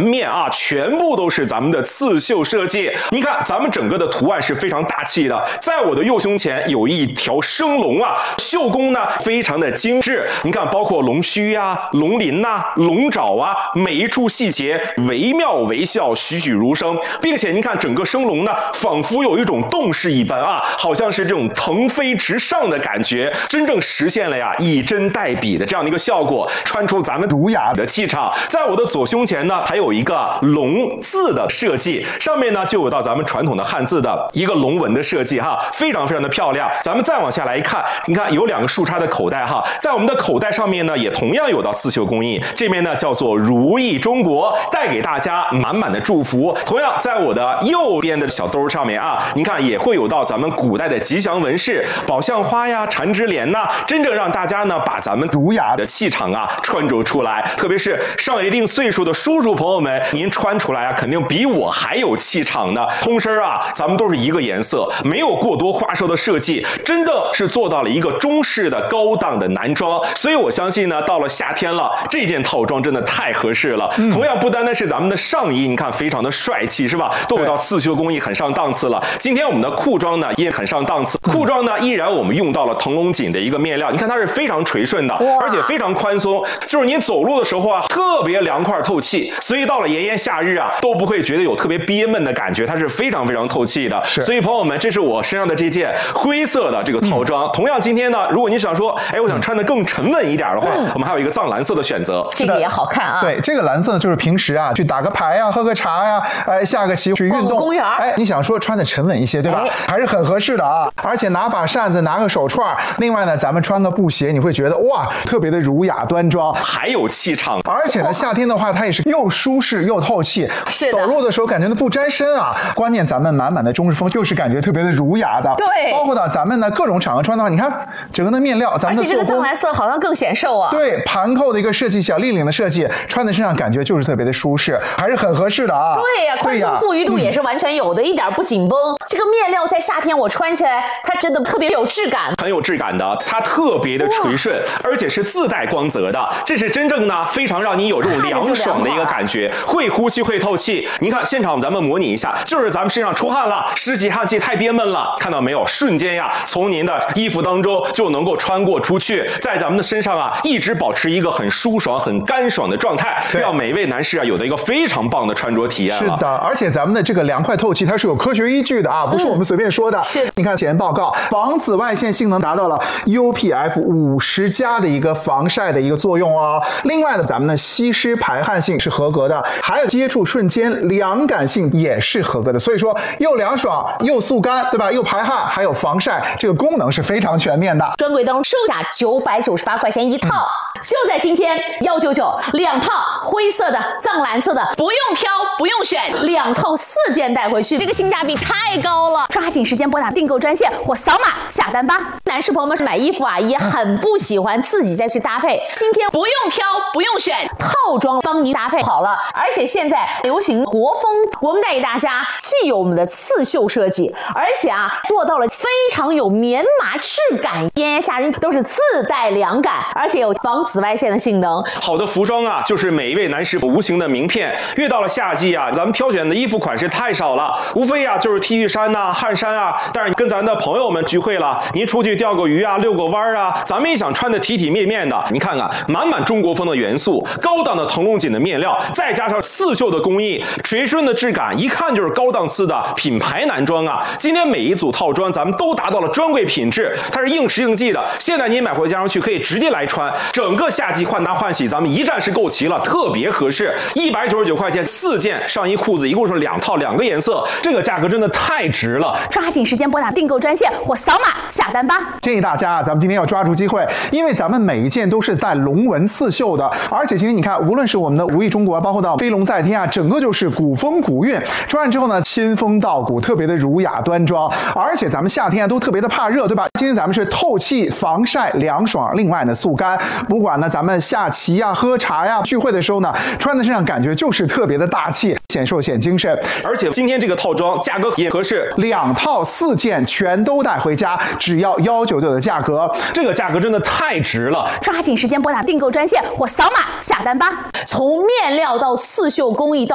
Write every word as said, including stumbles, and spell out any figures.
面啊，全部都是咱们的刺绣设计。你看，咱们整个的图案是非常大气的。在我的右胸前有一条生龙啊，绣工呢非常的精致。你看，包括龙须呀、啊、龙鳞呐、啊、龙爪啊，每一处细节惟妙惟肖，栩栩如生，并且你看整个生龙呢，仿佛有一种动势一般啊，好像是这种腾飞直上的感觉，真正实现了呀以针代笔的这样的一个效果，穿出咱们儒雅的气场。在我的左胸前呢，还有一个龙字的设计，上面呢就有到咱们传统的汉字的一个龙纹的设计哈，非常非常的漂亮。咱们再往下来一看，你看有两个树杈的口袋哈，在我们的口袋上面呢，也同样有到刺绣工艺，这边呢叫做如意中国，带给大家满满的祝福。同样，在我的右边的小兜上面啊，你看也会有到咱们古代的吉祥纹饰，宝相花呀、缠枝莲呐，真正让大家呢把咱们儒雅的气场啊穿着出来。特别是上了一定岁数的叔叔朋友们，您穿出来啊，肯定比我还有气场呢。通身啊，咱们都是一个颜色，没有过多花哨的设计，真的是做到了一个中式的高档的男装。所以我相信呢，到了夏天了，这件套装真的太合适了。嗯、同样，不单单是咱们的上衣，你看非常的帅气，是吧？都有到刺绣工艺很上档次了。今天我们的裤装呢也很上档次，裤装呢依然我们用到了腾龙锦的一个面料，你看它是非常垂顺的，而且非常宽松，就是您走路的时候啊，特别凉快透气。所以到了炎炎夏日啊，都不会觉得有特别憋闷的感觉，它是非常非常透气的。所以朋友们，这是我身上的这件灰色的这个套装。嗯、同样，今天呢，如果你想说，哎，我想穿得更沉稳一点的话，嗯、我们还有一个藏蓝色的选择， 这个也好看啊。 对，这个蓝色呢，就是平时啊去打个牌呀、啊、喝个茶呀、啊，哎，下个棋去运动， 公园， 哎，你想说穿的沉稳一些，对吧？哎、还是很合适的啊。而且拿把扇子，拿个手串，另外呢，咱们穿个布鞋，你会觉得哇，特别的儒雅端庄， 还有气场。 而且呢，夏天的话，它也是又舒适又透气， 是走路的时候感觉不沾身啊。关键咱们满满的中式风，又是感觉特别的儒雅的。 对， 包括呢，咱们呢各种场合穿的话，你看整个的面料，咱们的做工， 而且这个藏蓝色好像更显瘦啊。 对，盘扣的一个设计，小立领的设计，穿在身上感觉就是特别的舒适，还是很合适的啊。 对呀、啊，宽松富裕度也是完全有的，嗯、一点不紧绷。这个面料在夏天我穿起来，它真的特别有质感， 很有质感的，它特别的垂顺，而且是自带光泽的，这是真正呢非常让你有这种凉爽的一个感觉，会呼吸会透气。你看现场咱们模拟一下，就是咱们身上出汗了，湿气汗气太憋闷了，看到没有？瞬间呀，从您的衣服当中就能够穿过出去，在咱们的身上啊，一直保持一个很舒爽、很干爽的状态，让每位男士啊有的一个非常棒的穿着体验了。 是的，而且咱们的这个凉快透气，它是有科学依据的啊，不是我们随便说的。嗯、 是， 你看检验报告，防紫外线性能达到了 U P F 五十 加的一个防晒的一个作用哦。另外呢，咱们的吸湿排汗性是合格的，还有接触瞬间凉感性也是合格的。所以说，又凉爽又速干，对吧？又排汗，还有防晒，这个功能是非常全面的。 专柜当中售价九百九十八块钱一套，嗯、就在今天一九九两套灰色的、藏蓝色的，不用挑，不用选，两套四件带回去，这个性价比太高了！抓紧时间拨打订购专线或扫码下单吧。男士朋友们买衣服啊，也很不喜欢自己再去搭配，今天不用挑，不用选，套装帮您搭配好了。而且现在流行国风，我们带给大家既有我们的刺绣设计，而且啊做到了非常有棉麻质感，炎炎夏日都是自带凉感，而且有防紫外线的性能。 好的服装啊，就是每一位男士无形的名片。越到了夏季啊，咱们挑选的衣服款式太少了，无非啊就是 T 恤衫呐、啊、汗衫啊。但是跟咱的朋友们聚会了，您出去钓个鱼啊、遛个弯啊，咱们也想穿的体体面面的。你看看，满满中国风的元素，高档的腾龙锦的面料，再加上刺绣的工艺，垂顺的质感，一看就是高档次的品牌男装啊。今天每一组套装咱们都达到了专柜品质，它是应时应季的。现在您买回家上去可以直接来穿，整个夏季换搭换洗咱们一站式购齐了，特别合适。一百九十九块钱四件上衣裤子，一共是两套两个颜色，这个价格真的太值了！ 抓紧时间拨打订购专线或扫码下单吧。 建议大家啊，咱们今天要抓住机会，因为咱们每一件都是带龙纹刺绣的，而且今天你看，无论是我们的如意中国，包括到飞龙在天啊，整个就是古风古韵。穿上之后呢，新风道骨，特别的儒雅端庄。而且咱们夏天啊都特别的怕热，对吧？今天咱们是透气、防晒、凉爽，另外呢速干。不管呢咱们下棋呀、喝茶呀、聚会的时候呢，穿在身上感觉就是特别的大气，显瘦显精神。 而且今天这个套装价格也合适， 两套四件全都带回家，只要一九九的价格， 这个价格真的太值了！ 抓紧时间拨打订购专线或扫码下单吧。从面料到刺绣工艺到